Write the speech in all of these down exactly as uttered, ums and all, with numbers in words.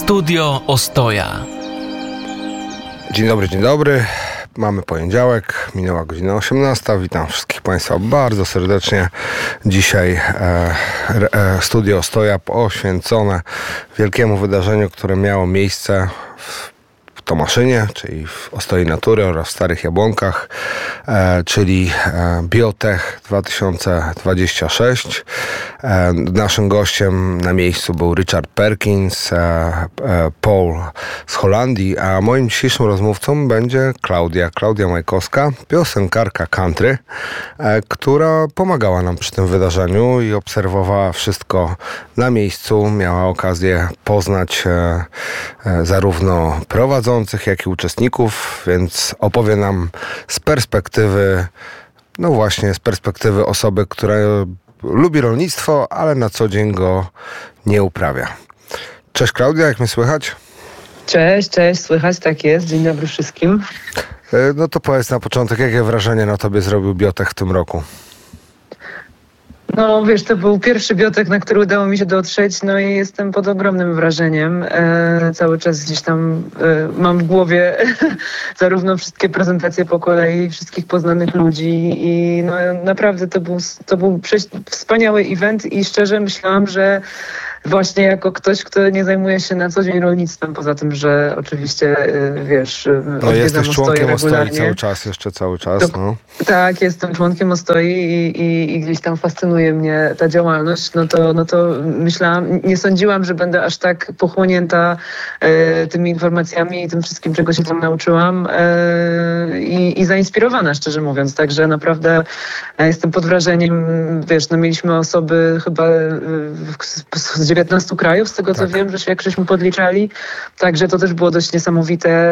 Studio Ostoja. Dzień dobry, dzień dobry. Mamy poniedziałek, minęła godzina osiemnasta. Witam wszystkich Państwa bardzo serdecznie. Dzisiaj e, e, Studio Ostoja poświęcone wielkiemu wydarzeniu, które miało miejsce w Tomaszynie, czyli w Ostoi Natury oraz w Starych Jabłonkach, e, czyli e, Biotech dwa tysiące dwadzieścia sześć. E, naszym gościem na miejscu był Richard Perkins, e, e, Paul z Holandii, a moim dzisiejszym rozmówcą będzie Klaudia, Klaudia Majkowska, piosenkarka country, e, która pomagała nam przy tym wydarzeniu i obserwowała wszystko na miejscu. Miała okazję poznać e, e, zarówno prowadzących, jak i uczestników, więc opowie nam z perspektywy, no właśnie, z perspektywy osoby, która lubi rolnictwo, ale na co dzień go nie uprawia. Cześć Klaudia, jak mnie słychać? Cześć, cześć, słychać, tak jest. Dzień dobry wszystkim. No to powiedz na początek, jakie wrażenie na tobie zrobił Biotech w tym roku? No wiesz, to był pierwszy Biotech, na który udało mi się dotrzeć, no i jestem pod ogromnym wrażeniem. E, cały czas gdzieś tam e, mam w głowie zarówno wszystkie prezentacje po kolei, wszystkich poznanych ludzi i no naprawdę to był, to był wspaniały event i szczerze myślałam, że właśnie jako ktoś, kto nie zajmuje się na co dzień rolnictwem, poza tym, że oczywiście, wiesz, no jesteś członkiem Ostoi cały czas, jeszcze cały czas, to, no. Tak, jestem członkiem Ostoi i, i, i gdzieś tam fascynuje mnie ta działalność, no to, no to myślałam, nie sądziłam, że będę aż tak pochłonięta e, tymi informacjami i tym wszystkim, czego się tam nauczyłam e, i, i zainspirowana, szczerze mówiąc, także naprawdę e, jestem pod wrażeniem, wiesz, no mieliśmy osoby chyba z dziewiętnastu krajów, z tego co tak. wiem, że się jak żeśmy podliczali. Także to też było dość niesamowite,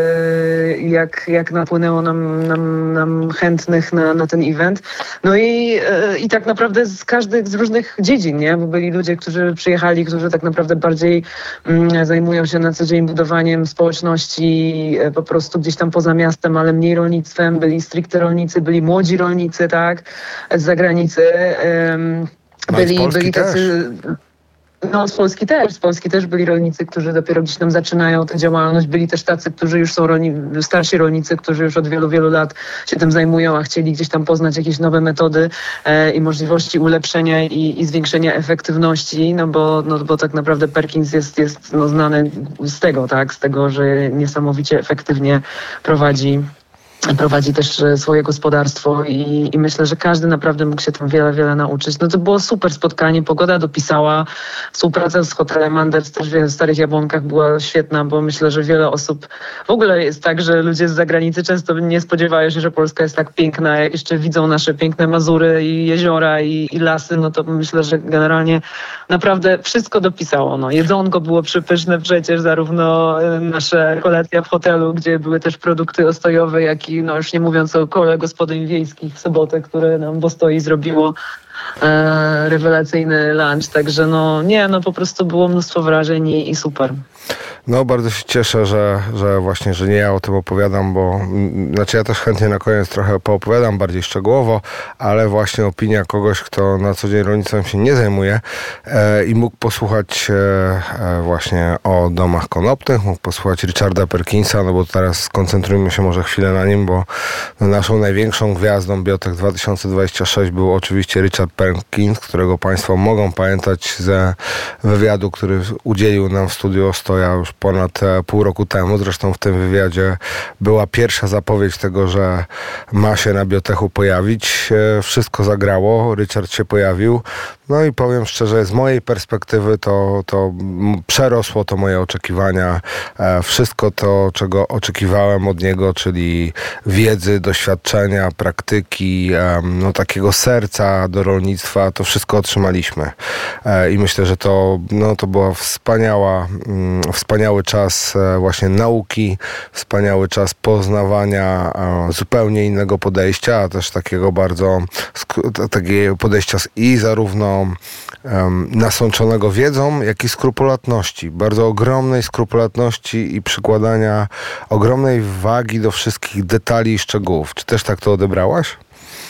jak, jak napłynęło nam, nam, nam chętnych na, na ten event. No i, i tak naprawdę z każdych, z różnych dziedzin, nie? Bo byli ludzie, którzy przyjechali, którzy tak naprawdę bardziej mm, zajmują się na co dzień budowaniem społeczności po prostu gdzieś tam poza miastem, ale mniej rolnictwem. Byli stricte rolnicy, byli młodzi rolnicy, tak? Z zagranicy. Um, byli, byli tacy... No z Polski też, z Polski też byli rolnicy, którzy dopiero gdzieś tam zaczynają tę działalność. Byli też tacy, którzy już są rolni, starsi rolnicy, którzy już od wielu, wielu lat się tym zajmują, a chcieli gdzieś tam poznać jakieś nowe metody e, i możliwości ulepszenia i, i zwiększenia efektywności, no bo, no bo tak naprawdę Perkins jest, jest no, znany z tego, tak, z tego, że niesamowicie efektywnie prowadzi prowadzi też swoje gospodarstwo i, i myślę, że każdy naprawdę mógł się tam wiele, wiele nauczyć. No to było super spotkanie, pogoda dopisała, współpraca z hotelem Anders też w Starych Jabłonkach była świetna, bo myślę, że wiele osób, w ogóle jest tak, że ludzie z zagranicy często nie spodziewają się, że Polska jest tak piękna, jak jeszcze widzą nasze piękne Mazury i jeziora i, i lasy, no to myślę, że generalnie naprawdę wszystko dopisało. No. Jedzonko było przepyszne przecież, zarówno nasze kolacje w hotelu, gdzie były też produkty ostojowe, jak i no już nie mówiąc o kole gospodyń wiejskich w sobotę, które nam w Ostoi zrobiło e, rewelacyjny lunch. Także no nie, no po prostu było mnóstwo wrażeń i, i super. No bardzo się cieszę, że, że właśnie, że nie ja o tym opowiadam, bo znaczy ja też chętnie na koniec trochę poopowiadam bardziej szczegółowo, ale właśnie opinia kogoś, kto na co dzień rolnictwem się nie zajmuje e, i mógł posłuchać e, właśnie o domach konopnych, mógł posłuchać Richarda Perkinsa, no bo teraz skoncentrujmy się może chwilę na nim, bo no, naszą największą gwiazdą Biotech dwa tysiące dwadzieścia sześć był oczywiście Richard Perkins, którego Państwo mogą pamiętać ze wywiadu, który udzielił nam w Studiu Ostoja już ponad pół roku temu. Zresztą w tym wywiadzie była pierwsza zapowiedź tego, że ma się na Biotechu pojawić. Wszystko zagrało, Richard się pojawił. No i powiem szczerze, z mojej perspektywy to, to przerosło to moje oczekiwania. Wszystko to, czego oczekiwałem od niego, czyli wiedzy, doświadczenia, praktyki, no takiego serca do rolnictwa, to wszystko otrzymaliśmy. I myślę, że to, no, to była wspaniała, wspaniały czas właśnie nauki, wspaniały czas poznawania zupełnie innego podejścia, a też takiego bardzo, takiego podejścia i zarówno um, nasączonego wiedzą, jak i skrupulatności. Bardzo ogromnej skrupulatności i przykładania ogromnej wagi do wszystkich detali i szczegółów. Czy też tak to odebrałaś?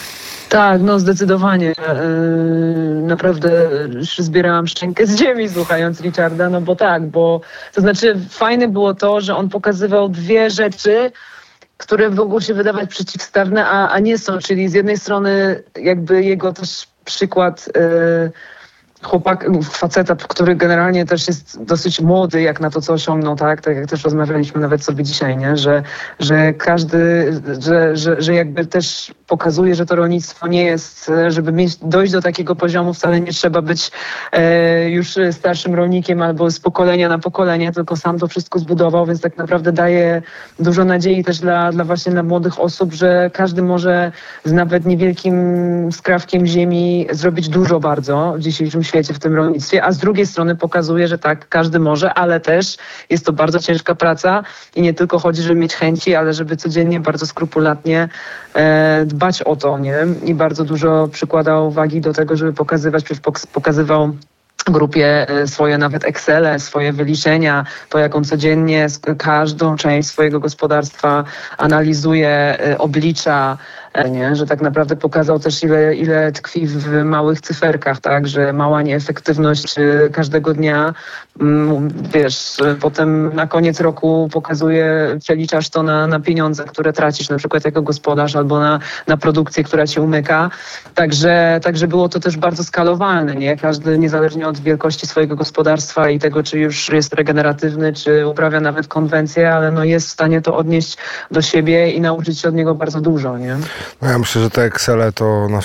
Tak, no zdecydowanie. Yy, naprawdę zbierałam szczękę z ziemi słuchając Richarda, no bo tak, bo to znaczy fajne było to, że on pokazywał dwie rzeczy, które mogą się wydawać przeciwstawne, a, a nie są, czyli z jednej strony jakby jego też przykład yy, chłopak, faceta, który generalnie też jest dosyć młody, jak na to, co osiągnął, tak? Tak jak też rozmawialiśmy nawet sobie dzisiaj, nie? Że, że każdy, że, że, że jakby też pokazuje, że to rolnictwo nie jest, żeby mieć, dojść do takiego poziomu, wcale nie trzeba być e, już starszym rolnikiem albo z pokolenia na pokolenie, tylko sam to wszystko zbudował, więc tak naprawdę daje dużo nadziei też dla, dla właśnie dla młodych osób, że każdy może z nawet niewielkim skrawkiem ziemi zrobić dużo bardzo w dzisiejszym świecie, w tym rolnictwie, a z drugiej strony pokazuje, że tak, każdy może, ale też jest to bardzo ciężka praca i nie tylko chodzi, żeby mieć chęci, ale żeby codziennie bardzo skrupulatnie e, dbać o to, nie? I bardzo dużo przykładał uwagi do tego, żeby pokazywać, pokazywał grupie swoje nawet Excele, swoje wyliczenia, to jak on codziennie każdą część swojego gospodarstwa analizuje, oblicza, nie? Że tak naprawdę pokazał też ile, ile tkwi w małych cyferkach, tak, że mała nieefektywność każdego dnia, wiesz, potem na koniec roku pokazuje, przeliczasz to na, na pieniądze, które tracisz na przykład jako gospodarz albo na, na produkcję, która ci umyka, także, także było to też bardzo skalowalne, nie? Każdy niezależnie od wielkości swojego gospodarstwa i tego, czy już jest regeneratywny, czy uprawia nawet konwencję, ale no jest w stanie to odnieść do siebie i nauczyć się od niego bardzo dużo, nie? No ja myślę, że te Excele to na